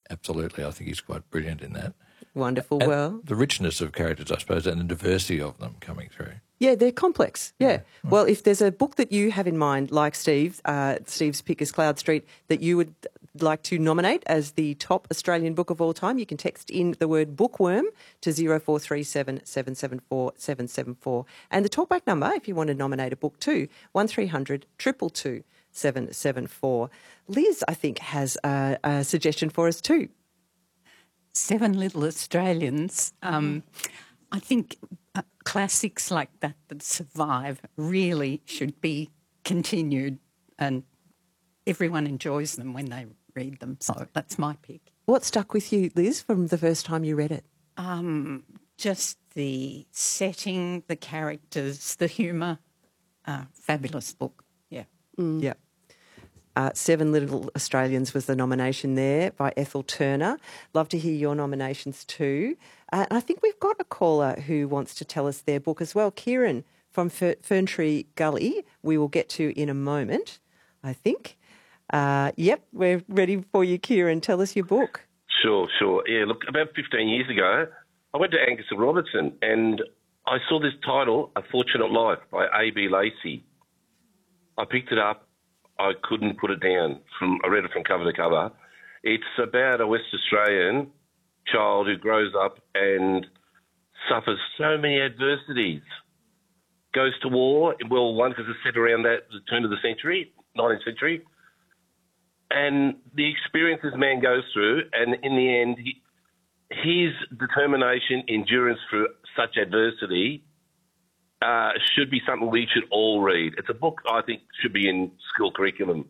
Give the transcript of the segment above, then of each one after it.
absolutely. I think he's quite brilliant in that. Wonderful. And well, the richness of characters, I suppose, and the diversity of them coming through. yeah, they're complex. Yeah. Well, if there's a book that you have in mind, like Steve's pick is Cloud Street, that you would like to nominate as the top Australian book of all time, you can text in the word bookworm to 0437 774 774. And the talkback number, if you want to nominate a book too, 1300 222 774. Liz, I think, has a suggestion for us too. Seven Little Australians. I think classics like that survive really should be continued, and everyone enjoys them when they read them. So that's my pick. What stuck with you, Liz, from the first time you read it? Just the setting, the characters, the humour. Fabulous book. Yeah. Yeah. Seven Little Australians was the nomination there by Ethel Turner. Love to hear your nominations too. I think we've got a caller who wants to tell us their book as well. Kieran from Ferntree Gully, we will get to in a moment, I think. Yep, we're ready for you, Kieran. Tell us your book. Sure. Yeah, look, about 15 years ago, I went to Angus and Robertson and I saw this title, A Fortunate Life by A.B. Lacey. I picked it up. I couldn't put it down. I read it from cover to cover. It's about a West Australian child who grows up and suffers so many adversities. Goes to war in World War I because it's set around the turn of the century, 19th century. And the experiences man goes through, and in the end, his determination, endurance through such adversity should be something we should all read. It's a book I think should be in school curriculum.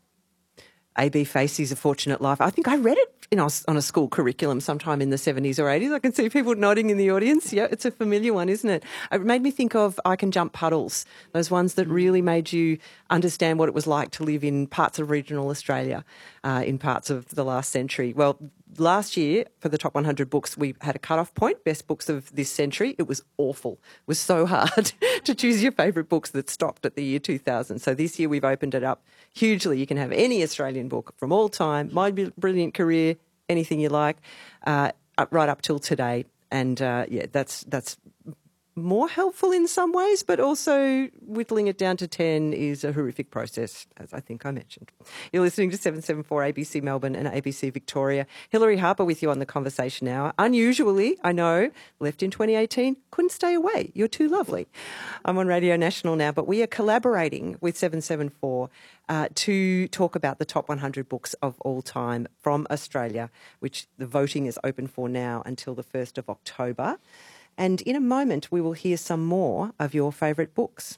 A.B. Facey's A Fortunate Life. I think I read it on a school curriculum sometime in the 70s or 80s. I can see people nodding in the audience. Yeah, it's a familiar one, isn't it? It made me think of I Can Jump Puddles, those ones that really made you understand what it was like to live in parts of regional Australia in parts of the last century. Well, last year, for the top 100 books, we had a cut-off point, best books of this century. It was awful. It was so hard to choose your favourite books that stopped at the year 2000. So this year we've opened it up hugely. You can have any Australian book from all time, My Brilliant Career, anything you like, right up till today. And, that's more helpful in some ways, but also whittling it down to 10 is a horrific process, as I think I mentioned. You're listening to 774 ABC Melbourne and ABC Victoria. Hilary Harper with you on the Conversation Hour. Unusually, I know, left in 2018, couldn't stay away. You're too lovely. I'm on Radio National now, but we are collaborating with 774 to talk about the top 100 books of all time from Australia, which the voting is open for now until the 1st of October. And in a moment, we will hear some more of your favourite books.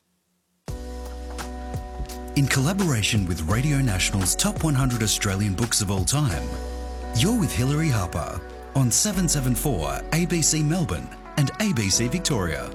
In collaboration with Radio National's Top 100 Australian Books of All Time, you're with Hilary Harper on 774 ABC Melbourne and ABC Victoria.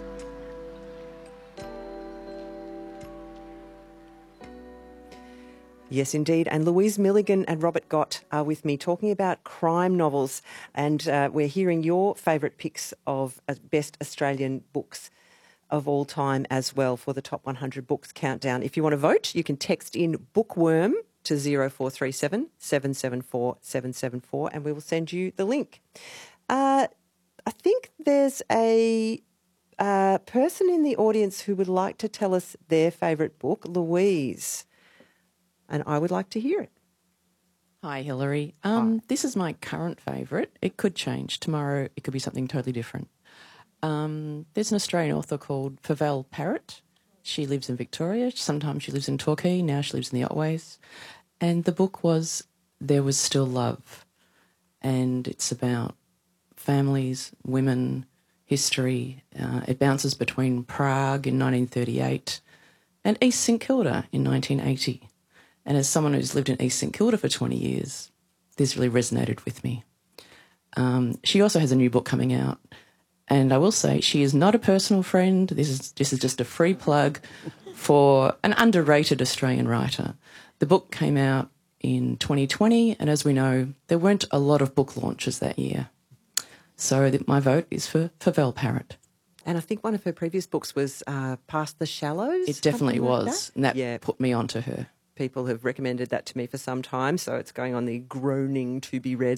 Yes, indeed. And Louise Milligan and Robert Gott are with me talking about crime novels. And we're hearing your favourite picks of best Australian books of all time as well for the top 100 books countdown. If you want to vote, you can text in bookworm to 0437 774 774 and we will send you the link. I think there's a person in the audience who would like to tell us their favourite book, Louise. And I would like to hear it. Hi, Hilary. This is my current favourite. It could change. Tomorrow it could be something totally different. There's an Australian author called Fevelle Parrott. She lives in Victoria. Sometimes she lives in Torquay. Now she lives in the Otways. And the book was There Was Still Love. And it's about families, women, history. It bounces between Prague in 1938 and East St Kilda in 1980. And as someone who's lived in East St Kilda for 20 years, this really resonated with me. She also has a new book coming out. And I will say she is not a personal friend. This is just a free plug for an underrated Australian writer. The book came out in 2020, and as we know, there weren't a lot of book launches that year. So my vote is for Fevelle Parrott. And I think one of her previous books was Past the Shallows. It definitely was, that. And that put me onto her. People have recommended that to me for some time, so it's going on the groaning to be read